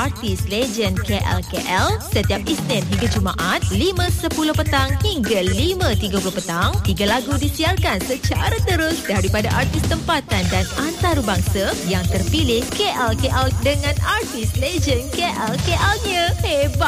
artis legend KL setiap Isnin hingga Jumaat 5.10 petang hingga 5.30 petang. 3 lagu disiarkan secara terus daripada artis tempatan dan antarabangsa yang terpilih KL dengan artis legend KL-nya. Hebat!